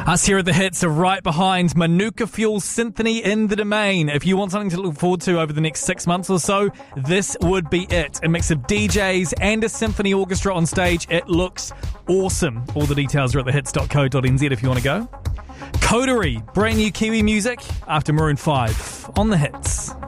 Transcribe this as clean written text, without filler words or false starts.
Us here at The Hits are right behind Manuka Fuel Symphony in the Domain. If you want something to look forward to over the next 6 months or so, this would be it. A mix of DJs and a symphony orchestra on stage. It looks awesome. All the details are at thehits.co.nz if you want to go. Coterie, brand new Kiwi music after Maroon 5 on The Hits.